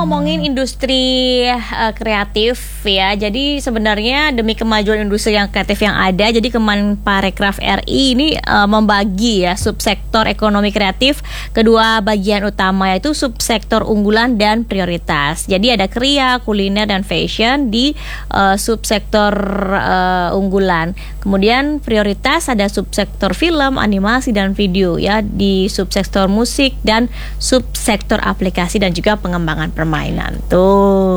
ngomongin industri kreatif ya. Jadi sebenarnya demi kemajuan industri yang kreatif yang ada, jadi Kemenparekraf RI ini membagi ya subsektor ekonomi kreatif kedua bagian utama, yaitu subsektor unggulan dan prioritas. Jadi ada kriya, kuliner dan fashion di subsektor unggulan. Kemudian prioritas ada subsektor film, animasi dan video ya, di subsektor musik dan subsektor aplikasi dan juga pengembangan permainan. Tuh.